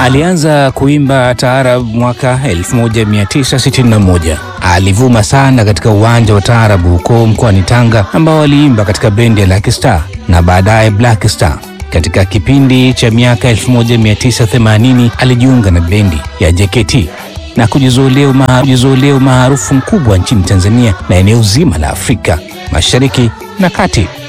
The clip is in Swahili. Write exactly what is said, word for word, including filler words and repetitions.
Alianza kuimba taarab mwaka elfu moja mia tisa sitini na moja. Alivuma sana katika uwanja wa taarabu huko mkoani Tanga, ambao aliimba katika bendi ya Lucky Star na baadaye Black Star. Katika kipindi cha miaka elfu moja mia tisa themanini alijiunga na bendi ya J K T na kujizolea umaarufu mkubwa nchini Tanzania na eneo zima la Afrika Mashariki na Kati.